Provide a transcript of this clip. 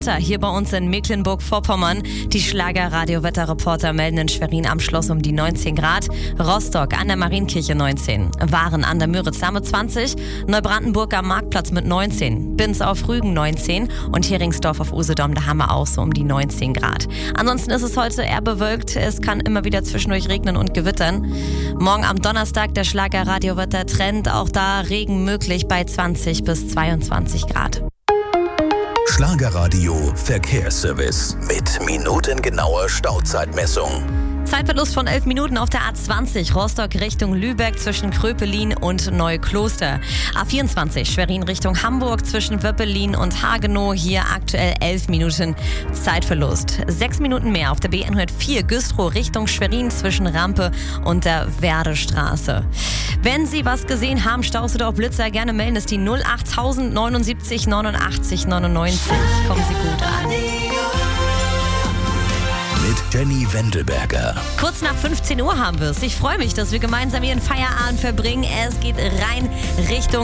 Hier bei uns in Mecklenburg-Vorpommern. Die Schlager-Radio-Wetterreporter melden in Schwerin am Schloss um die 19 Grad, Rostock an der Marienkirche 19, Waren an der Müritz-Dame 20, Neubrandenburg am Marktplatz mit 19, Binz auf Rügen 19 und Heringsdorf auf Usedom, da haben wir auch so um die 19 Grad. Ansonsten ist es heute eher bewölkt, es kann immer wieder zwischendurch regnen und gewittern. Morgen am Donnerstag der Schlager-Radio-Wetter-Trend, auch da Regen möglich bei 20 bis 22 Grad. Schlagerradio Verkehrsservice mit minutengenauer Stauzeitmessung. Zeitverlust von 11 Minuten auf der A20 Rostock Richtung Lübeck zwischen Kröpelin und Neukloster. A24 Schwerin Richtung Hamburg zwischen Wöppelin und Hagenow. Hier aktuell 11 Minuten Zeitverlust. 6 Minuten mehr auf der B104 Güstrow Richtung Schwerin zwischen Rampe und der Werdestraße. Wenn Sie was gesehen haben, Staus oder auch Blitzer, gerne melden. Das ist die 08000 79 89 99. Kommen Sie gut an. Mit Jenny Wendelberger. Kurz nach 15 Uhr haben wir es. Ich freue mich, dass wir gemeinsam Ihren Feierabend verbringen. Es geht rein Richtung